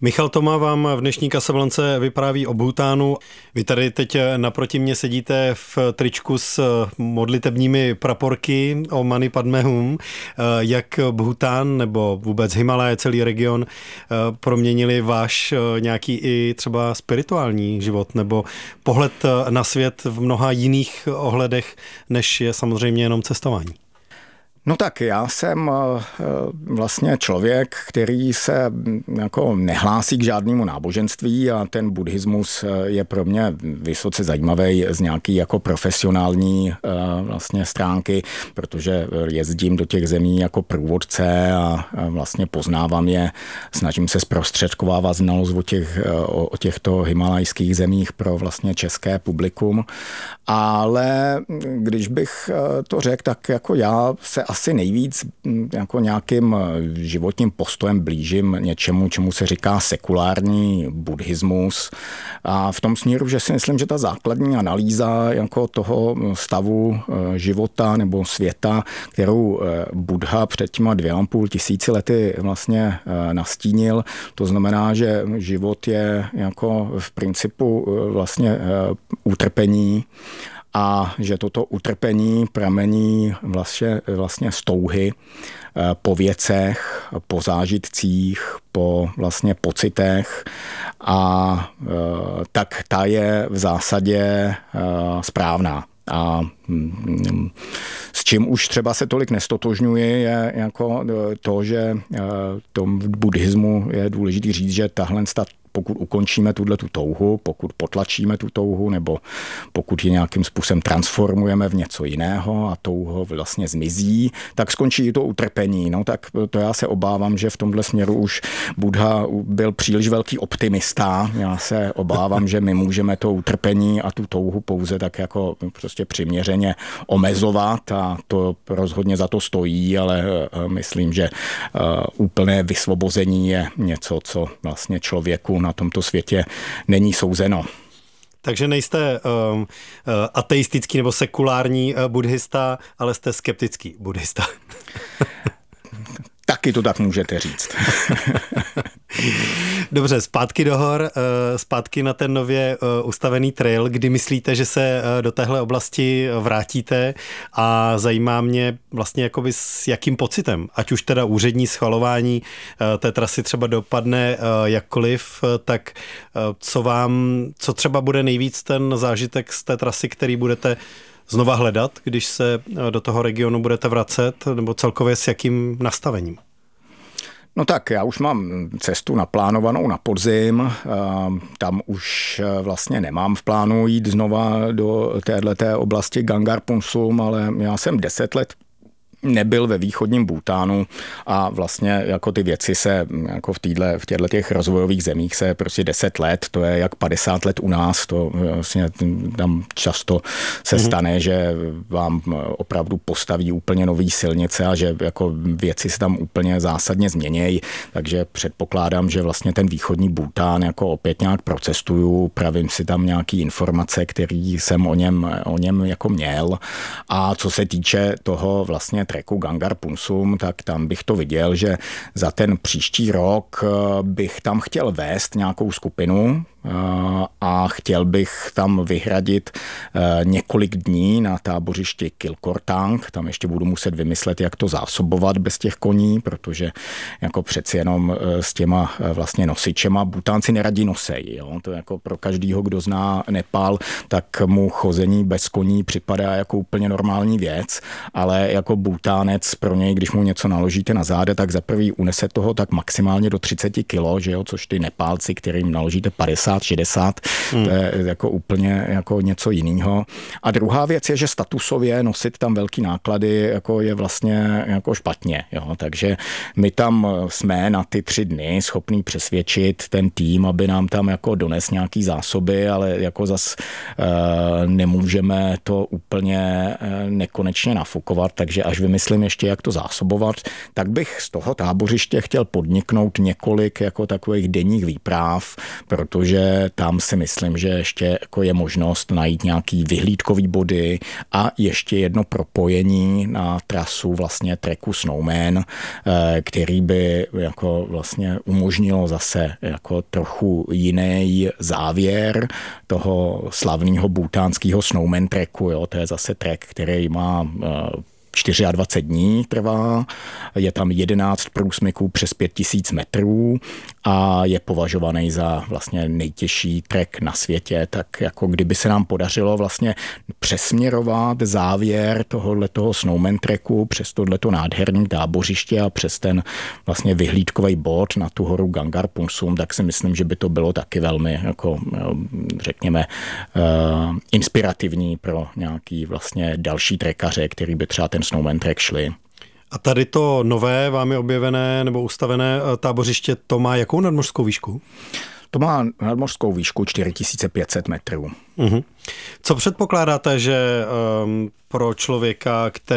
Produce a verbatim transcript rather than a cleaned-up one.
Michal Toma vám v dnešní Kasablance vypráví o Bhútánu. Vy tady teď naproti mě sedíte v tričku s modlitebními praporky o Mani Padme Hum. Jak Bhútán nebo vůbec Himaláje, celý region proměnili váš nějaký i třeba spirituální život nebo pohled na svět v mnoha jiných ohledech, než je samozřejmě jenom cestování? No tak já jsem vlastně člověk, který se jako nehlásí k žádnému náboženství a ten buddhismus je pro mě vysoce zajímavý z nějaký jako profesionální vlastně stránky, protože jezdím do těch zemí jako průvodce a vlastně poznávám je, snažím se zprostředkovávat znalost o, těch, o těchto himalajských zemích pro vlastně české publikum, ale když bych to řekl, tak jako já se asi nejvíc jako nějakým životním postojem blížím něčemu, čemu se říká sekulární buddhismus. A v tom směru, že si myslím, že ta základní analýza jako toho stavu života nebo světa, kterou Buddha před těma dvě a půl tisíci lety vlastně nastínil, to znamená, že život je jako v principu vlastně utrpení, a že toto utrpení pramení vlastně, vlastně z touhy po věcech, po zážitcích, po vlastně pocitech a tak ta je v zásadě správná. A s čím už třeba se tolik nestotožňuje, je jako to, že v tom buddhismu je důležité říct, že tahle pokud ukončíme tuhle tu touhu, pokud potlačíme tu touhu, nebo pokud ji nějakým způsobem transformujeme v něco jiného a touho vlastně zmizí, tak skončí to utrpení. No tak to já se obávám, že v tomhle směru už Buddha byl příliš velký optimista. Já se obávám, že my můžeme to utrpení a tu touhu pouze tak jako prostě přiměřeně omezovat a to rozhodně za to stojí, ale myslím, že úplné vysvobození je něco, co vlastně člověku na tomto světě není souzeno. Takže nejste um, uh, ateistický nebo sekulární uh, buddhista, ale jste skeptický buddhista. Taky to tak můžete říct. Dobře, zpátky do hor, zpátky na ten nově ustavený trail. Kdy myslíte, že se do téhle oblasti vrátíte a zajímá mě vlastně jakoby s jakým pocitem, ať už teda úřední schvalování té trasy třeba dopadne jakkoliv, tak co vám, co třeba bude nejvíc ten zážitek z té trasy, který budete znova hledat, když se do toho regionu budete vracet, nebo celkově s jakým nastavením? No tak, já už mám cestu naplánovanou na podzim, tam už vlastně nemám v plánu jít znova do téhleté oblasti Gangar Punsum, ale já jsem deset let nebyl ve východním Bhútánu a vlastně jako ty věci se jako v týhle, v těchto těch rozvojových zemích se prostě deset let, to je jak padesát let u nás, to vlastně tam často se stane, že vám opravdu postaví úplně nový silnice a že jako věci se tam úplně zásadně změnějí, takže předpokládám, že vlastně ten východní Bhútán jako opět nějak procestuju, pravím si tam nějaký informace, který jsem o něm, o něm jako měl a co se týče toho vlastně treku Gangar Punsum, tak tam bych to viděl, že za ten příští rok bych tam chtěl vést nějakou skupinu a chtěl bych tam vyhradit několik dní na tábořišti Kilkortang. Tam ještě budu muset vymyslet, jak to zásobovat bez těch koní, protože jako přeci jenom s těma vlastně nosičema Bhútánci neradí nosejí. Jo? To jako pro každýho, kdo zná Nepál, tak mu chození bez koní připadá jako úplně normální věc, ale jako Bhútánec pro něj, když mu něco naložíte na záda, tak za prvý unese toho tak maximálně do třicet kilo, že jo? Což ty Nepálci, kterým naložíte padesát šedesát, hmm. to je jako úplně jako něco jiného. A druhá věc je, že statusově nosit tam velký náklady jako je vlastně jako špatně. Jo? Takže my tam jsme na ty tři dny schopní přesvědčit ten tým, aby nám tam jako dones nějaký zásoby, ale jako zas e, nemůžeme to úplně e, nekonečně nafukovat, takže až vymyslím ještě, jak to zásobovat, tak bych z toho tábořiště chtěl podniknout několik jako takových denních výprav, protože takže tam si myslím, že ještě jako je možnost najít nějaký vyhlídkový body a ještě jedno propojení na trasu vlastně treku Snowman, který by jako vlastně umožnilo zase jako trochu jiný závěr toho slavného bhutánského Snowman treku. Jo. To je zase trek, který má dvacet čtyři dní trvá, je tam jedenáct průsmyků přes pět tisíc metrů a je považovaný za vlastně nejtěžší trek na světě, tak jako kdyby se nám podařilo vlastně přesměrovat závěr tohohletoho Snowman treku přes tohleto nádherný tábořiště a přes ten vlastně vyhlídkový bod na tu horu Gangar Punsum, tak si myslím, že by to bylo taky velmi jako řekněme uh, inspirativní pro nějaký vlastně další trekaře, který by třeba ten Snowman trek šli. A tady to nové, vámi objevené nebo ustavené tábořiště, to má jakou nadmořskou výšku? To má nadmořskou výšku čtyři tisíce pět set metrů. Uhum. Co předpokládáte, že um, pro člověka, který